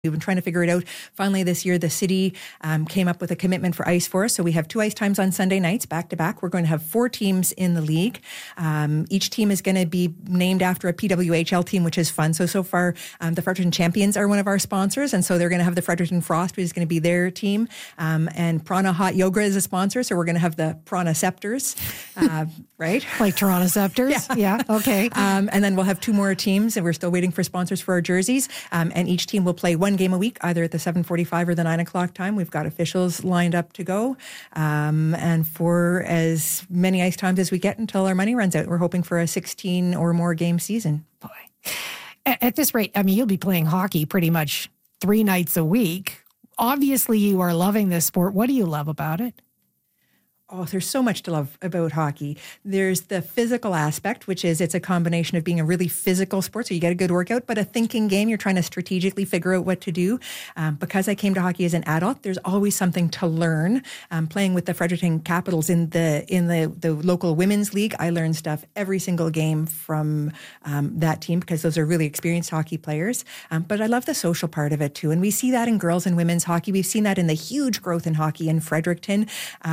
We've been trying to figure it out. Finally, this year, the city came up with a commitment for ice for us. So we have 2 ice times on Sunday nights, back to back. We're going to have 4 teams in the league. Each team is going to be named after a PWHL team, which is fun. So far, the Fredericton Champions are one of our sponsors. And so they're going to have the Fredericton Frost, which is going to be their team. And Prana Hot Yoga is a sponsor. So we're going to have the Prana Scepters, right? Like Toronto Scepters? Yeah. Okay. And then we'll have 2 more teams, and we're still waiting for sponsors for our jerseys. And each team will play 1 game a week, either at the 7:45 or the 9 o'clock time. We've got officials lined up to go. And for as many ice times as we get until our money runs out, we're hoping for a 16 or more game season. Boy. At this rate, I mean, you'll be playing hockey pretty much 3 nights a week. Obviously, you are loving this sport. What do you love about it? Oh, there's so much to love about hockey. There's the physical aspect, which is it's a combination of being a really physical sport, so you get a good workout, but a thinking game. You're trying to strategically figure out what to do. Because I came to hockey as an adult, there's always something to learn. Playing with the Fredericton Capitals in the local women's league, I learned stuff every single game from that team because those are really experienced hockey players. But I love the social part of it too, and we see that in girls and women's hockey. We've seen that in the huge growth in hockey in Fredericton.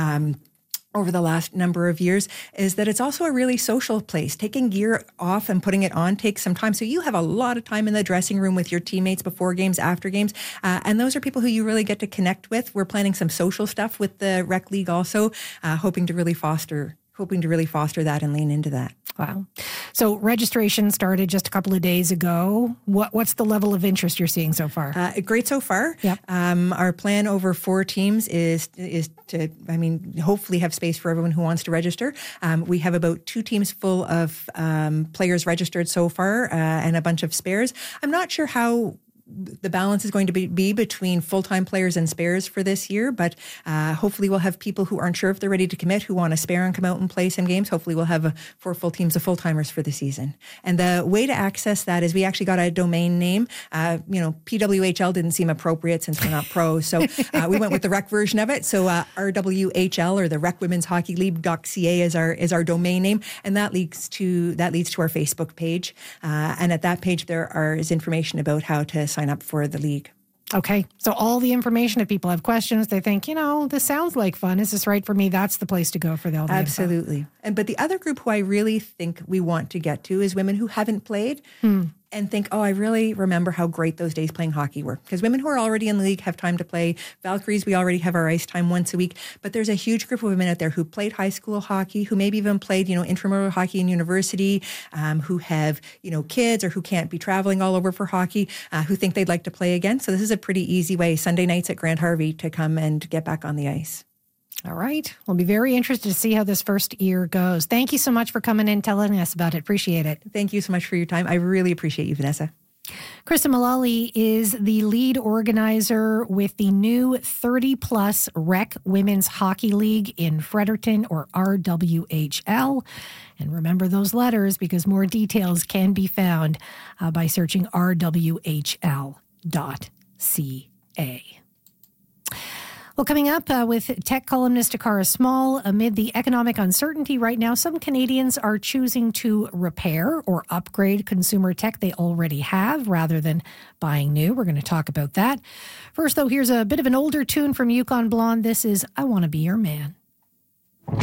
Over the last number of years, is that it's also a really social place. Taking gear off and putting it on takes some time. So you have a lot of time in the dressing room with your teammates before games, after games. And those are people who you really get to connect with. We're planning some social stuff with the rec league also, hoping to really foster that and lean into that. Wow. So registration started just a couple of days ago. What's the level of interest you're seeing so far? Great so far. Yep. Our plan over 4 teams is to, hopefully have space for everyone who wants to register. We have about 2 teams full of players registered so far and a bunch of spares. I'm not sure how the balance is going to be between full-time players and spares for this year, but hopefully we'll have people who aren't sure if they're ready to commit, who want to spare and come out and play some games. Hopefully we'll have 4 full teams of full-timers for the season. And the way to access that is we actually got a domain name. PWHL didn't seem appropriate since we're not pros, so we went with the rec version of it. So RWHL, or the Rec Women's Hockey League.ca is our domain name, and that leads to our Facebook page. And at that page there is information about how to sign up for the league. Okay. So all the information, if people have questions, they think, this sounds like fun. Is this right for me? That's the place to go for all the Absolutely. But the other group who I really think we want to get to is women who haven't played and think, I really remember how great those days playing hockey were. Because women who are already in the league have time to play. Valkyries, we already have our ice time once a week. But there's a huge group of women out there who played high school hockey, who maybe even played, intramural hockey in university, who have, kids or who can't be traveling all over for hockey, who think they'd like to play again. So this is a pretty easy way, Sunday nights at Grant Harvey, to come and get back on the ice. All right. We'll be very interested to see how this first year goes. Thank you so much for coming in and telling us about it. Appreciate it. Thank you so much for your time. I really appreciate you, Vanessa. Krista Mullally is the lead organizer with the new 30-plus Rec Women's Hockey League in Fredericton, or RWHL. And remember those letters, because more details can be found by searching rwhl.ca. Well, coming up with tech columnist Akara Small, amid the economic uncertainty right now, some Canadians are choosing to repair or upgrade consumer tech they already have rather than buying new. We're going to talk about that. First, though, here's a bit of an older tune from Yukon Blonde. This is I Want to Be Your Man.